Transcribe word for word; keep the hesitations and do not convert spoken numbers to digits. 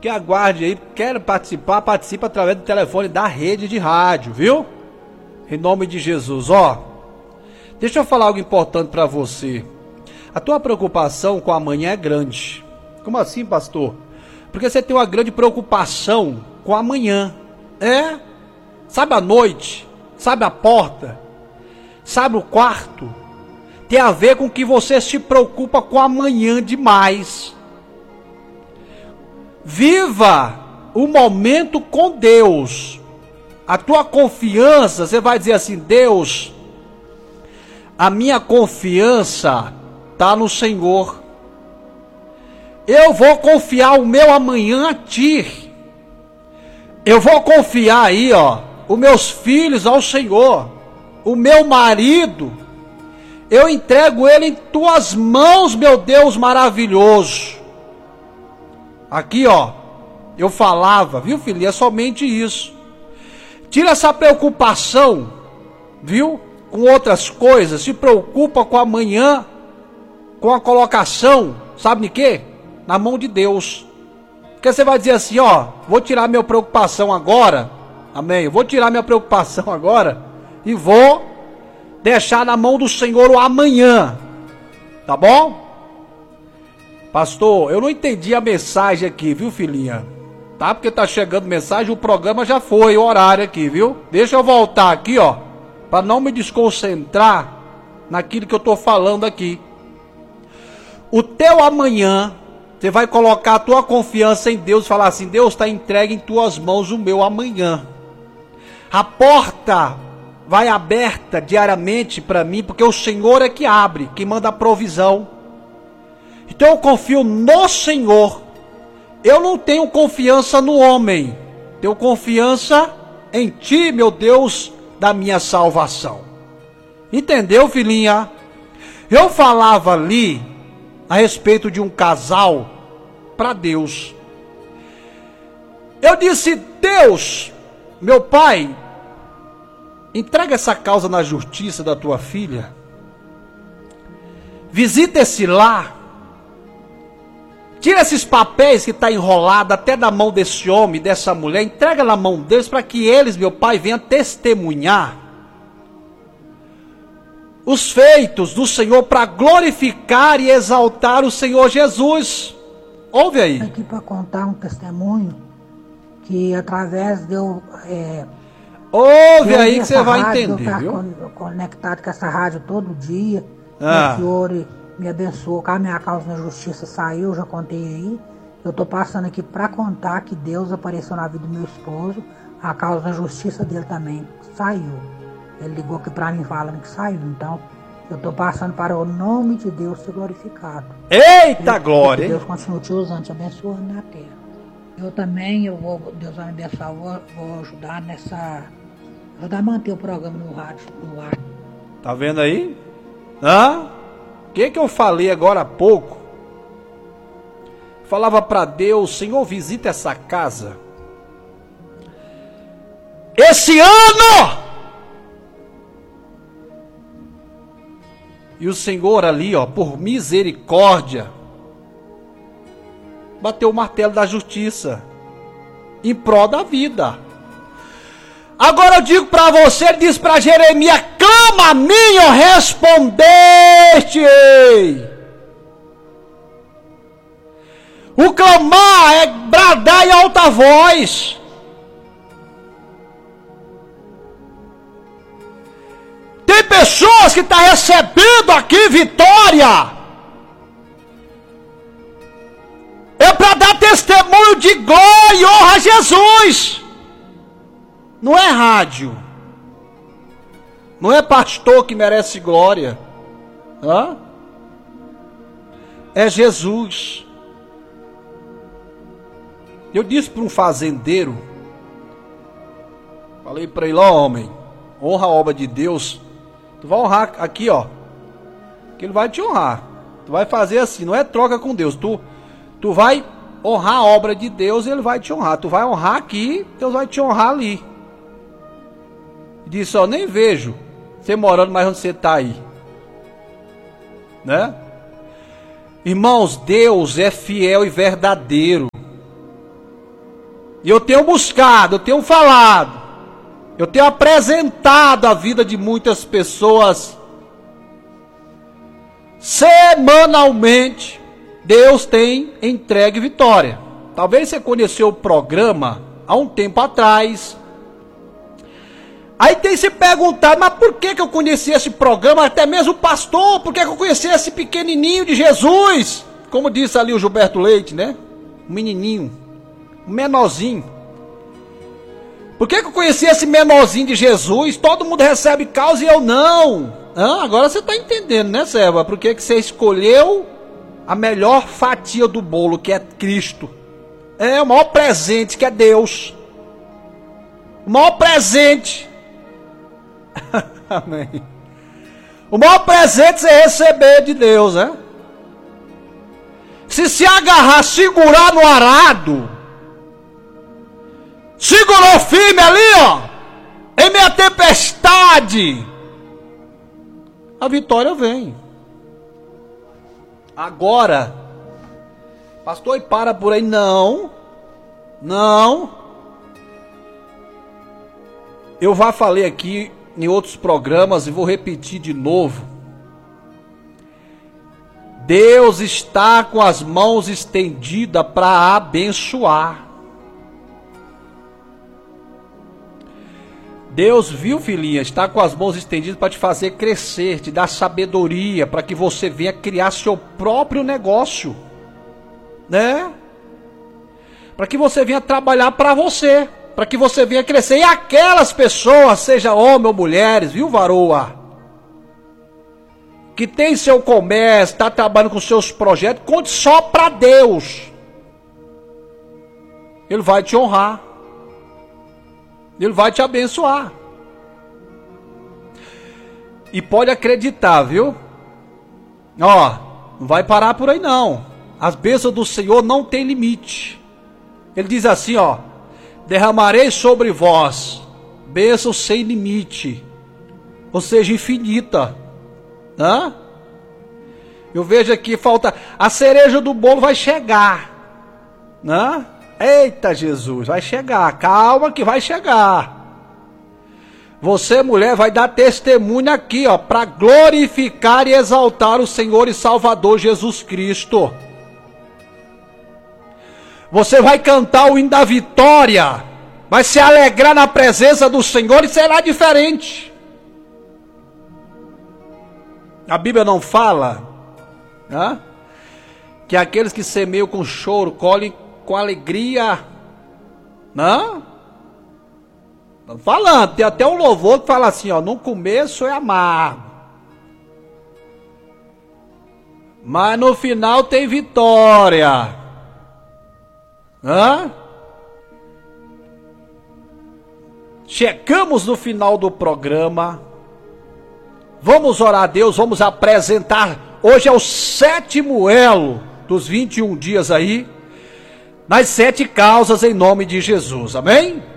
que aguarde aí, quer participar, participa através do telefone da rede de rádio, viu? Em nome de Jesus, ó. Deixa eu falar algo importante para você. A tua preocupação com amanhã é grande. Como assim, pastor? Porque você tem uma grande preocupação com amanhã. É? Sabe a noite? Sabe a porta? Sabe o quarto? Tem a ver com que você se preocupa com amanhã demais. Viva o momento com Deus. A tua confiança, você vai dizer assim: Deus, a minha confiança está no Senhor. Eu vou confiar o meu amanhã a Ti. Eu vou confiar aí, ó, os meus filhos ao Senhor. O meu marido, eu entrego ele em Tuas mãos, meu Deus maravilhoso. Aqui, ó, eu falava, viu, filho? É somente isso. Tira essa preocupação, viu? Com outras coisas. Se preocupa com amanhã, com a colocação, sabe de quê? Na mão de Deus. Porque você vai dizer assim, ó, vou tirar minha preocupação agora, amém? Eu vou tirar minha preocupação agora e vou deixar na mão do Senhor o amanhã, tá bom? Pastor, eu não entendi a mensagem aqui, viu, filhinha? Tá? Porque tá chegando mensagem, o programa já foi, o horário aqui, viu? Deixa eu voltar aqui, ó, para não me desconcentrar naquilo que eu tô falando aqui. O teu amanhã, você vai colocar a tua confiança em Deus e falar assim: Deus, está entregue em tuas mãos o meu amanhã. A porta vai aberta diariamente para mim, porque o Senhor é que abre, que manda a provisão. Então eu confio no Senhor. Eu não tenho confiança no homem, tenho confiança em Ti, meu Deus, da minha salvação. Entendeu, filhinha? Eu falava ali a respeito de um casal para Deus. Eu disse: Deus, meu pai, entrega essa causa na justiça da tua filha. Visita esse lar. Tira esses papéis que está enrolado até da mão desse homem, dessa mulher. Entrega na mão deles para que eles, meu pai, venham testemunhar os feitos do Senhor para glorificar e exaltar o Senhor Jesus. Ouve aí. Aqui para contar um testemunho que através de eu... É, Ouve aí que você vai entender, eu viu? Conectado com essa rádio todo dia. Ah. O Senhor me abençoou, a minha causa na justiça saiu, eu já contei aí. Eu tô passando aqui para contar que Deus apareceu na vida do meu esposo. A causa na justiça dele também saiu. Ele ligou aqui para mim falando que saiu. Então, eu tô passando para o nome de Deus ser glorificado. Eita, e, glória! Que Deus continue te usando, te abençoando na terra. Eu também, eu vou, Deus vai me abençoar, vou, vou ajudar nessa... Ajudar a manter o programa no rádio, no ar. Tá vendo aí? Hã? O que que eu falei agora há pouco? Falava para Deus: Senhor, visita essa casa esse ano. E o Senhor ali, ó, por misericórdia, bateu o martelo da justiça em prol da vida. Agora eu digo para você, ele diz para Jeremias: clama a mim, eu respondeste. O clamar é bradar em alta voz. Tem pessoas que estão recebendo aqui vitória. É para dar testemunho de glória e honra a Jesus. Não é rádio. Não é pastor que merece glória. Hã? É Jesus. Eu disse para um fazendeiro, falei para ele: ó, homem, honra a obra de Deus. Tu vai honrar aqui, ó, que ele vai te honrar. Tu vai fazer assim, não é troca com Deus. Tu, tu vai honrar a obra de Deus e ele vai te honrar. Tu vai honrar aqui, Deus vai te honrar ali. Disse: ó, nem vejo você morando mais onde você está aí, né? Irmãos, Deus é fiel e verdadeiro. E eu tenho buscado, eu tenho falado, eu tenho apresentado a vida de muitas pessoas. Semanalmente, Deus tem entregue vitória. Talvez você conheceu o programa há um tempo atrás. Aí tem se perguntado, mas por que que eu conheci esse programa? Até mesmo o pastor, por que que eu conheci esse pequenininho de Jesus? Como disse ali o Gilberto Leite, né? Um menininho, um menorzinho. Por que que eu conheci esse menorzinho de Jesus? Todo mundo recebe causa e eu não. Ah, agora você está entendendo, né, Seba? Por que que você escolheu a melhor fatia do bolo, que é Cristo? É o maior presente, que é Deus. O maior presente. Amém. O maior presente é receber de Deus, né? Se se agarrar, segurar no arado, segurou firme ali, ó, em meia tempestade, a vitória vem. Agora, pastor, e para por aí, não, não. Eu já falei aqui em outros programas e vou repetir de novo. Deus está com as mãos estendidas para abençoar. Deus, viu, filhinha, está com as mãos estendidas para te fazer crescer, te dar sabedoria, para que você venha criar seu próprio negócio, né? Para que você venha trabalhar para você, para que você venha crescer. E aquelas pessoas, seja homem ou mulheres, viu, varoa, que tem seu comércio, está trabalhando com seus projetos, conte só para Deus. Ele vai te honrar. Ele vai te abençoar. E pode acreditar, viu? Ó, não vai parar por aí não. As bênçãos do Senhor não tem limite. Ele diz assim, ó: derramarei sobre vós bênçãos sem limite, ou seja, infinita. Hã? Eu vejo aqui, falta, a cereja do bolo vai chegar. Hã? Eita Jesus, vai chegar, calma que vai chegar. Você, mulher, vai dar testemunho aqui, ó, para glorificar e exaltar o Senhor e Salvador Jesus Cristo. Você vai cantar o hino da vitória, vai se alegrar na presença do Senhor e será diferente. A Bíblia não fala, né, que aqueles que semeiam com choro colhem com alegria, não? Tô falando, tem até um louvor que fala assim, ó: no começo é amargo, mas no final tem vitória. Hã? Chegamos no final do programa. Vamos orar a Deus, vamos apresentar. Hoje é o sétimo elo dos vinte e um dias aí, nas sete causas, em nome de Jesus, amém?